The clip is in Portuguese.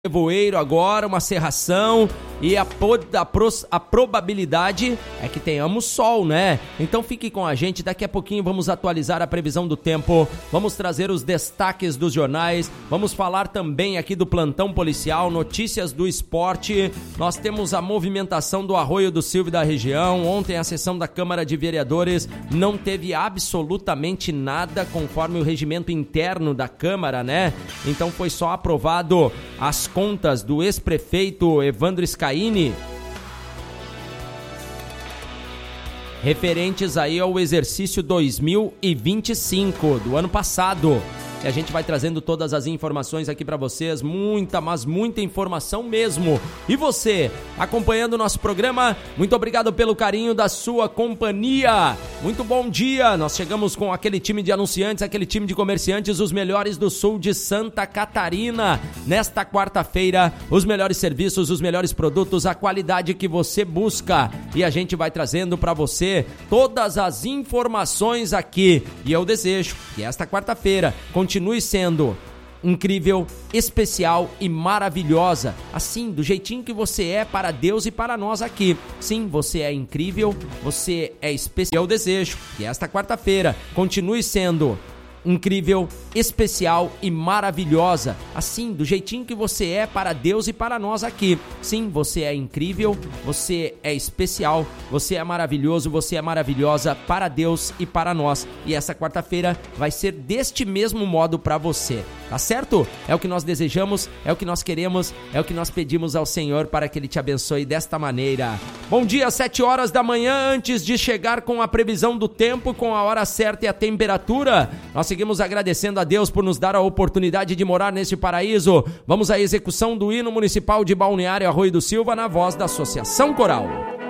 nevoeiro agora, uma cerração e a probabilidade é que tenhamos sol, né? Então fique com a gente, daqui a pouquinho vamos atualizar a previsão do tempo, vamos trazer os destaques dos jornais, vamos falar também aqui do plantão policial, notícias do esporte, nós temos a movimentação do Arroio do Silva e da região. Ontem a sessão da Câmara de Vereadores não teve absolutamente nada conforme o regimento interno da Câmara, né? Então foi só aprovado as contas do ex-prefeito Evandro Scaini referentes aí ao exercício 2025 do ano passado. E a gente vai trazendo todas as informações aqui para vocês, muita informação mesmo. E você, acompanhando o nosso programa, muito obrigado pelo carinho da sua companhia. Muito bom dia, nós chegamos com aquele time de anunciantes, aquele time de comerciantes, os melhores do sul de Santa Catarina. Nesta quarta-feira, os melhores serviços, os melhores produtos, a qualidade que você busca. E a gente vai trazendo para você todas as informações aqui. E eu desejo que esta quarta-feira continue sendo incrível, especial e maravilhosa, assim, do jeitinho que você é para Deus e para nós aqui. Sim, você é incrível, você é especial. Eu desejo que esta quarta-feira continue sendo incrível, especial e maravilhosa, assim, do jeitinho que você é para Deus e para nós aqui. Sim, você é incrível, você é especial, você é maravilhoso, você é maravilhosa para Deus e para nós. E essa quarta-feira vai ser deste mesmo modo para você, tá certo? É o que nós desejamos, é o que nós queremos, é o que nós pedimos ao Senhor para que Ele te abençoe desta maneira. Bom dia, 7 horas da manhã, antes de chegar com a previsão do tempo, com a hora certa e a temperatura, nós seguimos agradecendo a Deus por nos dar a oportunidade de morar neste paraíso. Vamos à execução do hino municipal de Balneário Arroio do Silva na voz da Associação Coral.